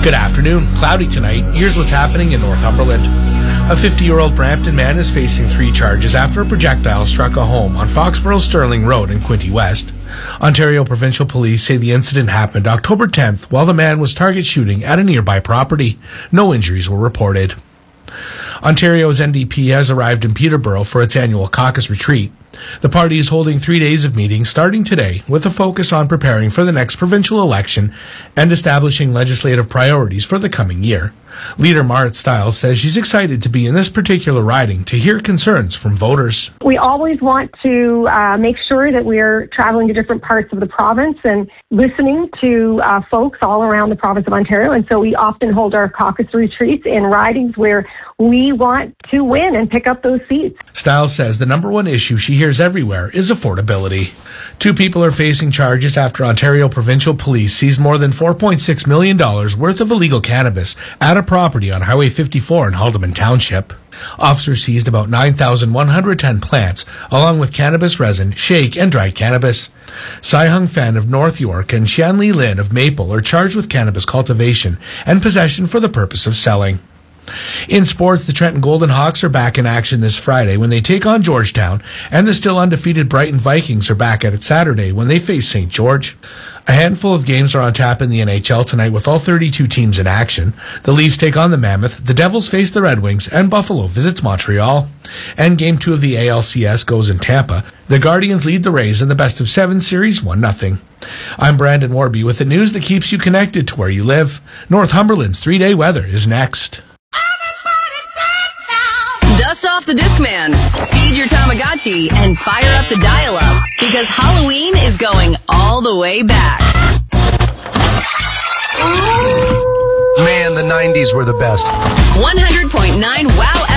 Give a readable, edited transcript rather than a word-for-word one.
Good afternoon. Cloudy tonight. Here's what's happening in Northumberland. A 50-year-old Brampton man is facing 3 charges after a projectile struck a home on Foxborough Sterling Road in Quinte West. Ontario Provincial Police say the incident happened October 10th while the man was target shooting at a nearby property. No injuries were reported. Ontario's NDP has arrived in Peterborough for its annual caucus retreat. The party is holding 3 days of meetings starting today with a focus on preparing for the next provincial election and establishing legislative priorities for the coming year. Leader Marit Stiles says she's excited to be in this particular riding to hear concerns from voters. We always want to make sure that we're traveling to different parts of the province and listening to folks all around the province of Ontario. And so we often hold our caucus retreats in ridings where we want to win and pick up those seats. Stiles says the number one issue she hears everywhere is affordability. 2 people are facing charges after Ontario Provincial Police seized more than $4.6 million worth of illegal cannabis at a property on Highway 54 in Haldimand Township. Officers seized about 9,110 plants, along with cannabis resin, shake, and dried cannabis. Sai Hung Fan of North York and Xian Li Lin of Maple are charged with cannabis cultivation and possession for the purpose of selling. In sports, the Trenton Golden Hawks are back in action this Friday when they take on Georgetown, and the still undefeated Brighton Vikings are back at it Saturday when they face St. George. A handful of games are on tap in the NHL tonight with all 32 teams in action. The Leafs take on the Mammoth, the Devils face the Red Wings, and Buffalo visits Montreal. And Game 2 of the ALCS goes in Tampa. The Guardians lead the Rays in the best-of-7 series 1-0. I'm Brandon Warby with the news that keeps you connected to where you live. Northumberland's 3-day weather is next. Dust off the Discman, feed your Tamagotchi, and fire up the dial-up, because Halloween is going all the way back. Man, the 90s were the best. 100.9 WOW